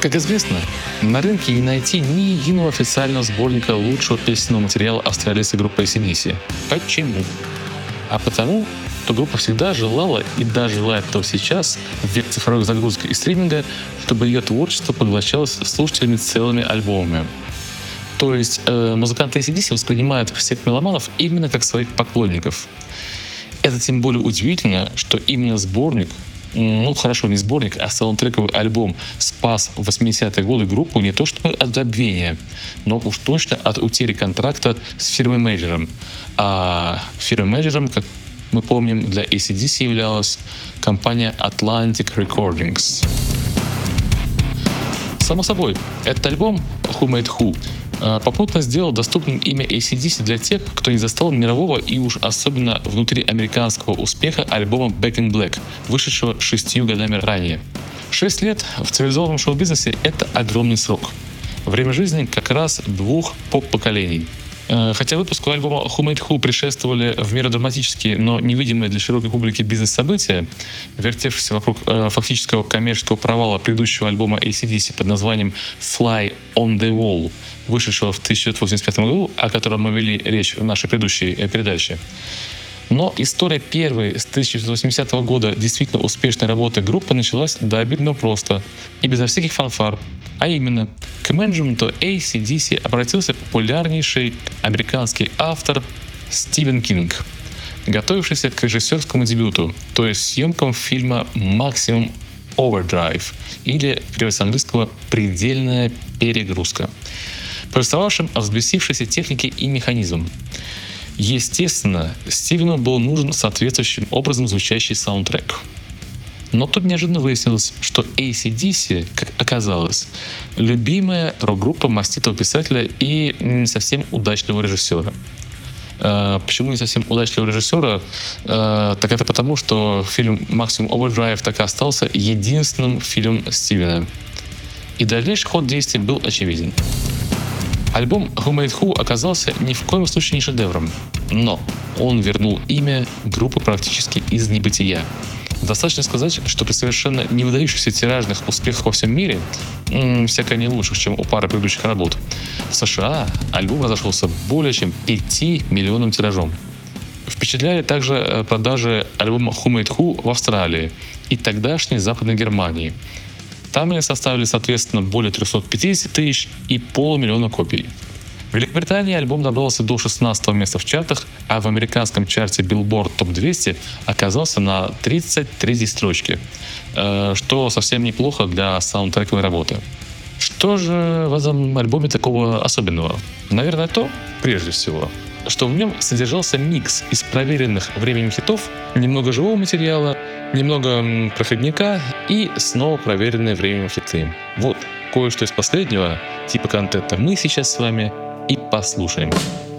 Как известно, на рынке не найти ни единого официального сборника лучшего песенного материала австралийской группы AC/DC. Почему? А потому, что группа всегда желала и даже желает то сейчас, в век цифровых загрузок и стриминга, чтобы ее творчество поглощалось слушателями целыми альбомами. То есть музыканты AC/DC воспринимают всех меломанов именно как своих поклонников. Это тем более удивительно, что именно сборник, не сборник, а саундтрековый альбом спас в 80-е годы группу не то чтобы от забвения, но уж точно от утери контракта с фирмой-менеджером. А фирмой-менеджером, как мы помним, для AC/DC являлась компания Atlantic Recordings. Само собой, этот альбом Who Made Who попутно сделал доступным имя AC/DC для тех, кто не застал мирового и уж особенно внутриамериканского успеха альбома Back in Black, вышедшего 6 годами ранее. 6 лет в цивилизованном шоу-бизнесе — это огромный срок. Время жизни как раз двух поп-поколений. Хотя выпуску альбома Who Made Who предшествовали в меру драматические, но невидимые для широкой публики бизнес-события, вертевшиеся вокруг фактического коммерческого провала предыдущего альбома AC/DC под названием Fly on the Wall, вышедшего в 1985 году, о котором мы вели речь в нашей предыдущей передаче. Но история первой с 1980 года действительно успешной работы группы началась до обидного просто и безо всяких фанфар. А именно, к менеджменту AC/DC обратился популярнейший американский автор Стивен Кинг, готовившийся к режиссерскому дебюту, то есть съемкам фильма «Maximum Overdrive» или, в переводе с английского, «Предельная перегрузка», повествовавшим о взбесившейся технике и механизмом. Естественно, Стивену был нужен соответствующим образом звучащий саундтрек. Но тут неожиданно выяснилось, что AC/DC, как оказалось, любимая рок-группа маститого писателя и не совсем удачного режиссера. Почему не совсем удачного режиссера? Так это потому, что фильм «Maximum Overdrive» так и остался единственным фильмом Стивена. И дальнейший ход действий был очевиден. Альбом Who Made Who оказался ни в коем случае не шедевром, но он вернул имя группы практически из небытия. Достаточно сказать, что при совершенно не выдающихся тиражных успехах во всем мире, всяко не лучших, чем у пары предыдущих работ, в США альбом разошелся более чем 5 миллионным тиражом. Впечатляли также продажи альбома Who Made Who в Австралии и тогдашней Западной Германии. Там они составили, соответственно, более 350 тысяч и 500 000 копий. В Великобритании альбом добрался до 16 места в чартах, а в американском чарте Billboard Top 200 оказался на 33-й строчке, что совсем неплохо для саундтрековой работы. Что же в этом альбоме такого особенного? Наверное, то, прежде всего, что в нем содержался микс из проверенных временем хитов, немного живого материала, немного проходника и снова проверенные временем хиты. Вот, кое-что из последнего типа контента мы сейчас с вами и послушаем.